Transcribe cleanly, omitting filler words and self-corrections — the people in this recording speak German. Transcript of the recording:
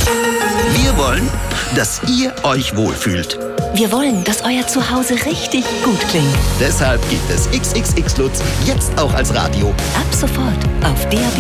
Wir wollen, dass ihr euch wohlfühlt. Wir wollen, dass euer Zuhause richtig gut klingt. Deshalb gibt es XXX Lutz jetzt auch als Radio. Ab sofort auf DAB+.